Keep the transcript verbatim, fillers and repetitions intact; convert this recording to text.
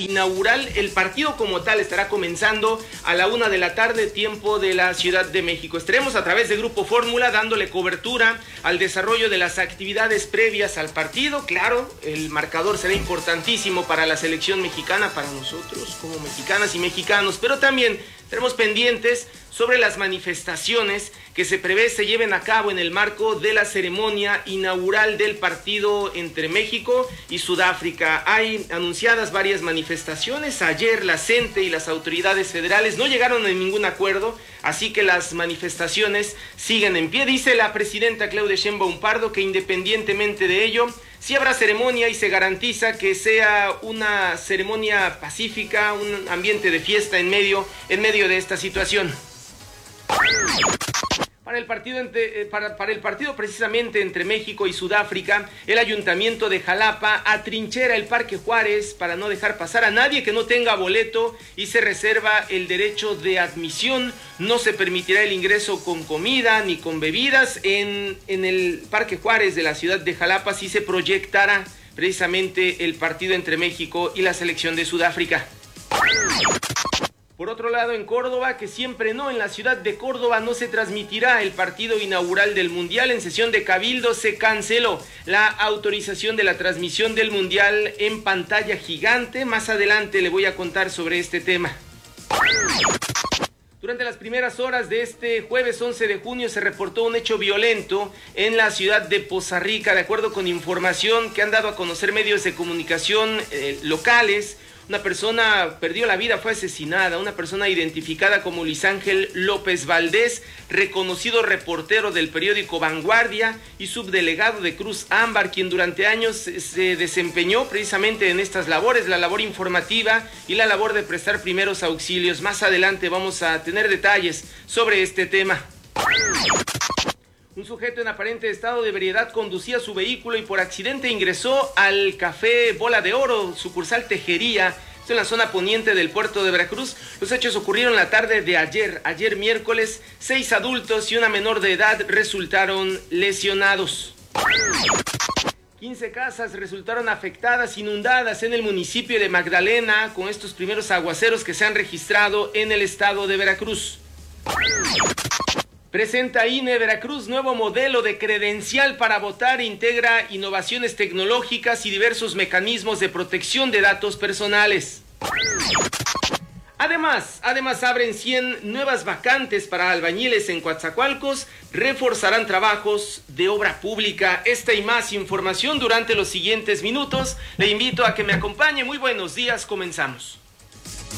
inaugural. El partido como tal estará comenzando a la una de la tarde, tiempo de la Ciudad de México. Estaremos a través de Grupo Fórmula dándole cobertura al desarrollo de las actividades previas al partido. Claro, el marcador será importantísimo para la selección mexicana, para nosotros como mexicanas y mexicanos, pero también estaremos pendientes sobre las manifestaciones que se prevé se lleven a cabo en el marco de la ceremonia inaugural del partido entre México y Sudáfrica. Hay anunciadas varias manifestaciones. Ayer la C E N T E y las autoridades federales no llegaron a ningún acuerdo, así que las manifestaciones siguen en pie. Dice la presidenta Claudia Sheinbaum Pardo que independientemente de ello, sí habrá ceremonia y se garantiza que sea una ceremonia pacífica, un ambiente de fiesta en medio, en medio de esta situación. Para el partido entre, para, para el partido precisamente entre México y Sudáfrica, el Ayuntamiento de Jalapa atrinchera el Parque Juárez para no dejar pasar a nadie que no tenga boleto y se reserva el derecho de admisión. No se permitirá el ingreso con comida ni con bebidas. En, en el Parque Juárez de la ciudad de Jalapa sí se proyectará precisamente el partido entre México y la selección de Sudáfrica. Por otro lado, en Córdoba, que siempre no, en la ciudad de Córdoba no se transmitirá el partido inaugural del Mundial. En sesión de Cabildo se canceló la autorización de la transmisión del Mundial en pantalla gigante. Más adelante le voy a contar sobre este tema. Durante las primeras horas de este jueves once de junio se reportó un hecho violento en la ciudad de Poza Rica. De acuerdo con información que han dado a conocer medios de comunicación eh, locales, una persona perdió la vida, fue asesinada, una persona identificada como Luis Ángel López Valdés, reconocido reportero del periódico Vanguardia y subdelegado de Cruz Ámbar, quien durante años se desempeñó precisamente en estas labores, la labor informativa y la labor de prestar primeros auxilios. Más adelante vamos a tener detalles sobre este tema. Un sujeto en aparente estado de ebriedad conducía su vehículo y por accidente ingresó al Café Bola de Oro, sucursal Tejería, esto en la zona poniente del puerto de Veracruz. Los hechos ocurrieron la tarde de ayer, ayer miércoles. Seis adultos y una menor de edad resultaron lesionados. quince casas resultaron afectadas, inundadas en el municipio de Magdalena con estos primeros aguaceros que se han registrado en el estado de Veracruz. Presenta I N E Veracruz nuevo modelo de credencial para votar, integra innovaciones tecnológicas y diversos mecanismos de protección de datos personales. Además, además abren cien nuevas vacantes para albañiles en Coatzacoalcos, reforzarán trabajos de obra pública. Esta y más información durante los siguientes minutos. Le invito a que me acompañe. Muy buenos días, comenzamos.